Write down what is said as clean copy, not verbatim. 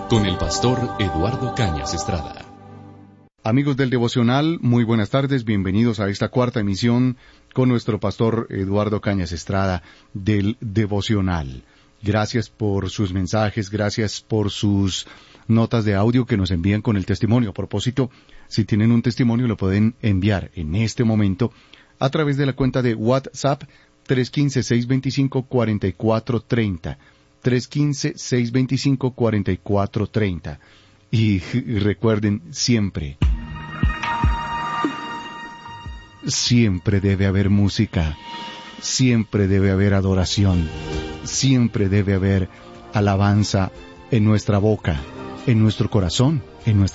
con el pastor Eduardo Cañas Estrada. Amigos del Devocional, muy buenas tardes, bienvenidos a esta cuarta emisión con nuestro pastor Eduardo Cañas Estrada del Devocional. Gracias por sus mensajes, gracias por sus notas de audio que nos envían con el testimonio. A propósito, si tienen un testimonio lo pueden enviar en este momento a través de la cuenta de WhatsApp 315-625-4430. 315-625-4430. Y recuerden, siempre debe haber música, siempre debe haber adoración, siempre debe haber alabanza en nuestra boca, en nuestro corazón, en nuestra